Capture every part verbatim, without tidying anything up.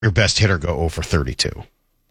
your best hitter go oh for thirty-two.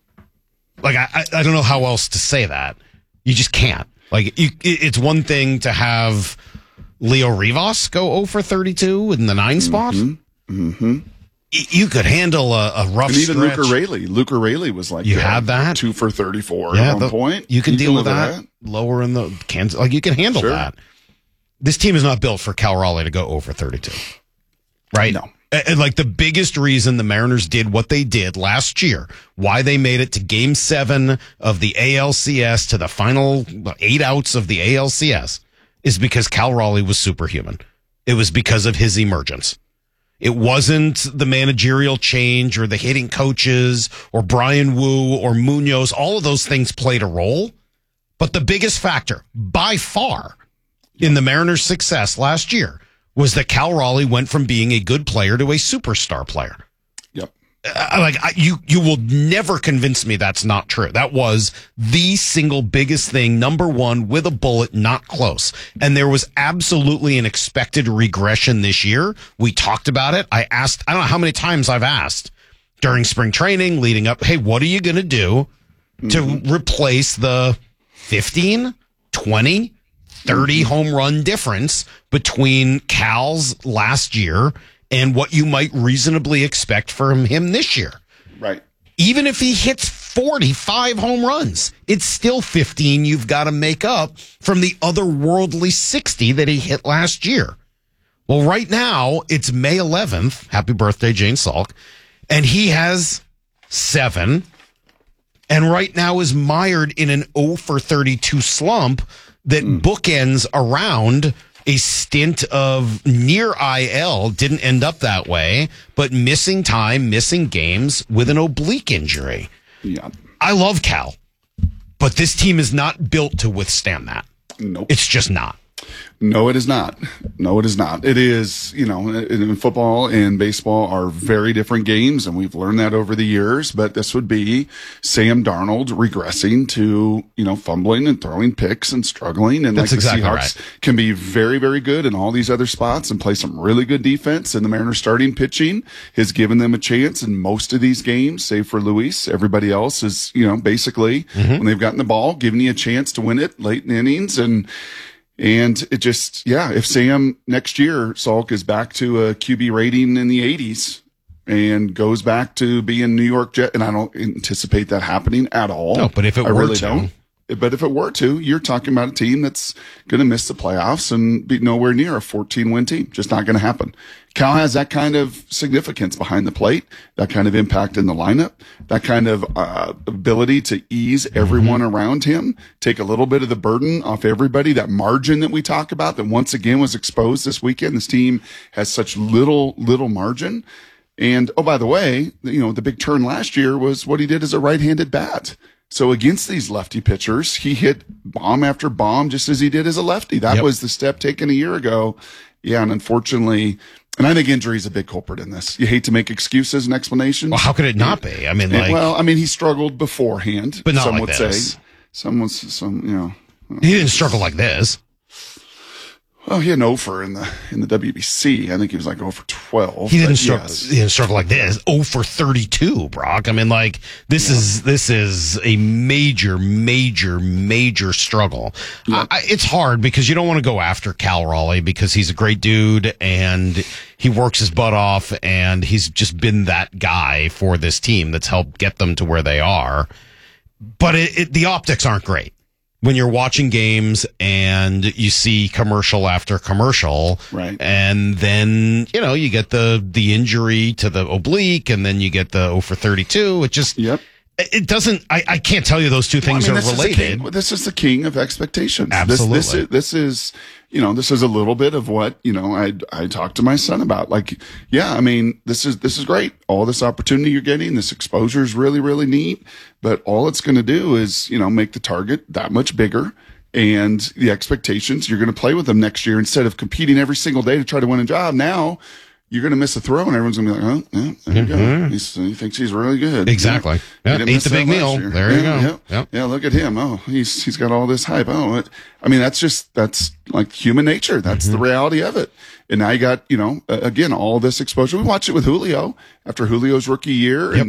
Like, I, I I don't know how else to say that. You just can't. Like, you, it's one thing to have Leo Rivas go oh for thirty-two in the nine spot. Mm-hmm. Mm-hmm. Y- You could handle a, a rough and even stretch. Luca Rayleigh. Luca Rayleigh was like You uh, had that? two for thirty-four Yeah, at one the- point. You can deal with live that, lower in the Kansas. Like, you can handle Sure. that. This team is not built for Cal Raleigh to go oh for thirty-two. Right? No. And like the biggest reason the Mariners did what they did last year, why they made it to game seven of the A L C S, to the final eight outs of the A L C S, is because Cal Raleigh was superhuman. It was because of his emergence. It wasn't the managerial change or the hitting coaches or Brian Wu or Munoz. All of those things played a role. But the biggest factor by far in the Mariners' success last year was that Cal Raleigh went from being a good player to a superstar player. Yep. Uh, like I, you, you will never convince me that's not true. That was the single biggest thing, number one, with a bullet, not close. And there was absolutely an expected regression this year. We talked about it. I asked, I don't know how many times I've asked during spring training leading up, hey, what are you going to do to mm-hmm. replace the fifteen, twenty, thirty home run difference between Cal's last year and what you might reasonably expect from him this year? Right. Even if he hits forty-five home runs, it's still fifteen you've got to make up from the otherworldly sixty that he hit last year. Well, right now, it's May eleventh. Happy birthday, Jane Salk. And he has seven. And right now is mired in an oh for thirty-two slump that mm. bookends around a stint of near I L, didn't end up that way, but missing time, missing games with an oblique injury. Yeah. I love Cal, but this team is not built to withstand that. Nope. It's just not. No, it is not. No, it is not. It is, you know, in football and baseball are very different games, and we've learned that over the years, but this would be Sam Darnold regressing to, you know, fumbling and throwing picks and struggling. And That's like exactly the Seahawks right. can be very, very good in all these other spots and play some really good defense. And the Mariners starting pitching has given them a chance in most of these games, save for Luis. Everybody else is, you know, basically mm-hmm. when they've gotten the ball, giving you a chance to win it late in the innings. And, And it just, yeah, if Sam next year, Salk, is back to a Q B rating in the eighties and goes back to being New York Jet, and I don't anticipate that happening at all. No, but if it I were really to. don't. But if it were to, you're talking about a team that's going to miss the playoffs and be nowhere near a fourteen win team. Just not going to happen. Cal has that kind of significance behind the plate, that kind of impact in the lineup, that kind of uh, ability to ease everyone mm-hmm. around him, take a little bit of the burden off everybody, that margin that we talk about that once again was exposed this weekend. This team has such little, little margin. And, oh, by the way, you know, the big turn last year was what he did as a right-handed bat. So against these lefty pitchers, he hit bomb after bomb just as he did as a lefty. That yep. was the step taken a year ago. Yeah, and unfortunately, and I think injury is a big culprit in this. You hate to make excuses and explanations. Well, how could it not be? I mean, and, like, well, I mean, he struggled beforehand. But not some like would this. say. Some would, some, you know. He didn't struggle like this. Well, he had an oh for in the in the W B C. I think he was like oh for twelve. He didn't struggle. Yes. He didn't struggle like this. oh for thirty-two, Brock. I mean, like this yeah. is this is a major, major, major struggle. Yeah. I, it's hard because you don't want to go after Cal Raleigh because he's a great dude and he works his butt off and he's just been that guy for this team that's helped get them to where they are. But it, it, the optics aren't great. When you're watching games and you see commercial after commercial, right? And then, you know, you get the, the injury to the oblique and then you get the oh for thirty-two. It just, yep. it doesn't, I, I can't tell you those two things well, I mean, are this related. Is king, this is the king of expectations. Absolutely. This, this, is, this is, you know, this is a little bit of what, you know, I, I talked to my son about. Like, yeah, I mean, this is, this is great. All this opportunity you're getting, this exposure is really, really neat. But all it's going to do is, you know, make the target that much bigger. And the expectations, you're going to play with them next year instead of competing every single day to try to win a job. Now, you're going to miss a throw, and everyone's going to be like, oh, yeah, there you mm-hmm. go. He's, he thinks he's really good. Exactly. Yeah. Yeah, ate the big meal. Year. There you yeah, go. Yeah. Yep. yeah, look at him. Oh, he's he's got all this hype. Oh, it, I mean, that's just, that's like human nature. That's mm-hmm. the reality of it. And now you got, you know, uh, again, all this exposure. We watched it with Julio after Julio's rookie year. And